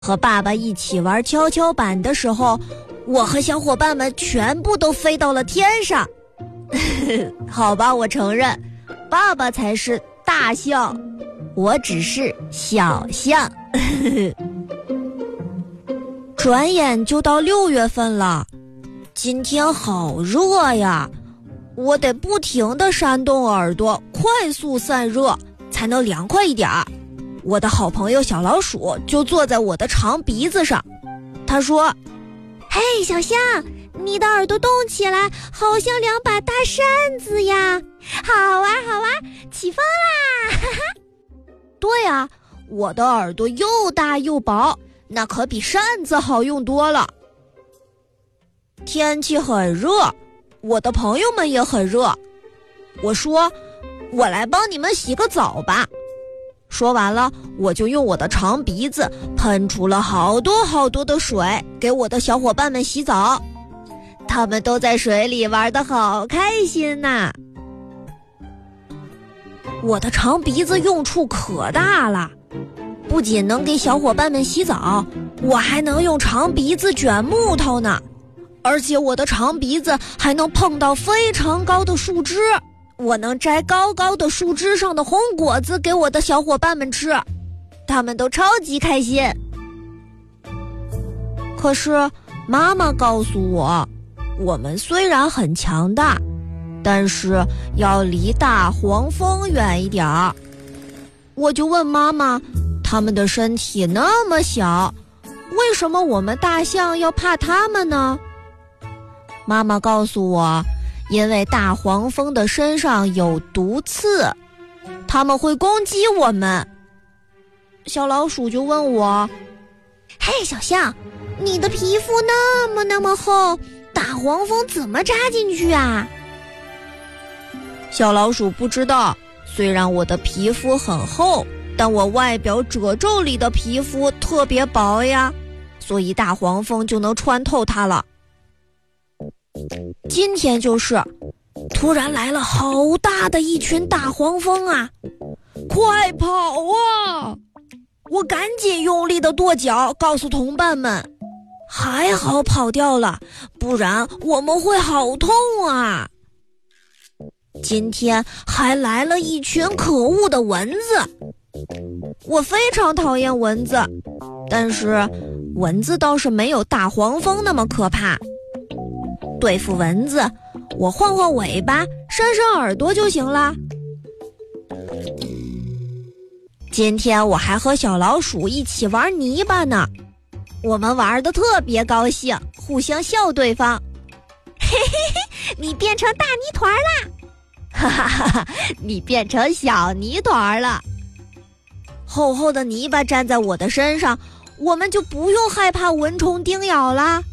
和爸爸一起玩跷跷板的时候，我和小伙伴们全部都飞到了天上。好吧，我承认，爸爸才是大象，我只是小象。转眼就到6月份了，今天好热呀，我得不停地扇动耳朵，快速散热，才能凉快一点儿。我的好朋友小老鼠就坐在我的长鼻子上，他说：嘿，小象，你的耳朵动起来，好像2把大扇子呀！好啊，好啊，起风啦！哈哈。对啊，我的耳朵又大又薄，那可比扇子好用多了。天气很热，我的朋友们也很热。我说，我来帮你们洗个澡吧。说完了，我就用我的长鼻子喷出了好多好多的水，给我的小伙伴们洗澡。他们都在水里玩得好开心呐。我的长鼻子用处可大了，不仅能给小伙伴们洗澡，我还能用长鼻子卷木头呢。而且我的长鼻子还能碰到非常高的树枝，我能摘高高的树枝上的红果子给我的小伙伴们吃，他们都超级开心。可是妈妈告诉我，我们虽然很强大，但是要离大黄蜂远一点儿。我就问妈妈，他们的身体那么小，为什么我们大象要怕他们呢？妈妈告诉我，因为大黄蜂的身上有毒刺，它们会攻击我们。小老鼠就问我，嘿，小象，你的皮肤那么厚，大黄蜂怎么扎进去啊？小老鼠不知道，虽然我的皮肤很厚，但我外表褶皱里的皮肤特别薄呀，所以大黄蜂就能穿透它了。今天就是，突然来了好大的一群大黄蜂啊！快跑啊！我赶紧用力地跺脚，告诉同伴们，还好跑掉了，不然我们会好痛啊！今天还来了一群可恶的蚊子，我非常讨厌蚊子，但是蚊子倒是没有大黄蜂那么可怕。对付蚊子，我晃晃尾巴，扇扇耳朵就行了。今天我还和小老鼠一起玩泥巴呢，我们玩得特别高兴，互相笑对方。嘿嘿嘿，你变成大泥团啦！哈哈哈哈，你变成小泥团了。厚厚的泥巴粘在我的身上，我们就不用害怕蚊虫叮咬啦。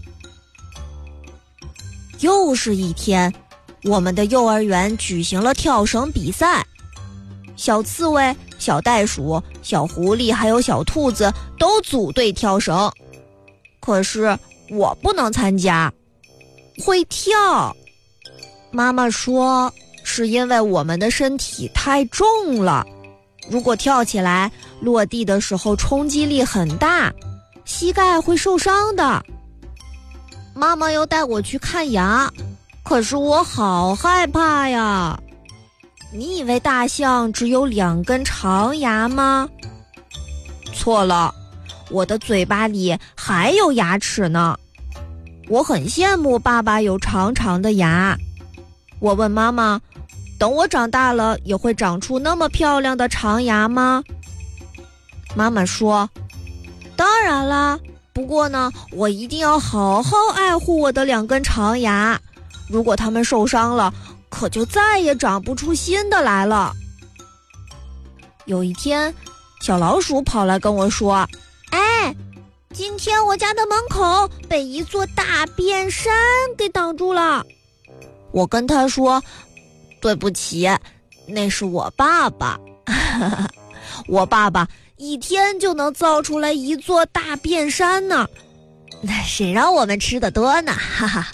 又是一天，我们的幼儿园举行了跳绳比赛。小刺猬、小袋鼠、小狐狸还有小兔子都组队跳绳，可是我不能参加，会跳。妈妈说，是因为我们的身体太重了，如果跳起来，落地的时候冲击力很大，膝盖会受伤的。妈妈要带我去看牙，可是我好害怕呀。你以为大象只有2根长牙吗？错了，我的嘴巴里还有牙齿呢。我很羡慕爸爸有长长的牙。我问妈妈，等我长大了也会长出那么漂亮的长牙吗？妈妈说，当然啦，不过呢，我一定要好好爱护我的2根长牙，如果它们受伤了，可就再也长不出新的来了。有一天，小老鼠跑来跟我说，哎，今天我家的门口被一座大便山给挡住了。我跟他说，对不起，那是我爸爸。我爸爸一天就能造出来一座大便山呢，谁让我们吃得多呢，哈哈。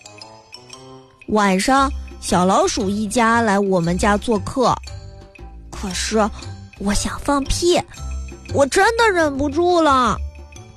晚上，小老鼠一家来我们家做客，可是我想放屁，我真的忍不住了。